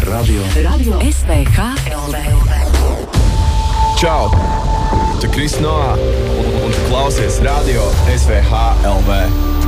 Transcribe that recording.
Radio SVH LV. Čau! Tu Kris Noā un tu klausies Radio SVH LV.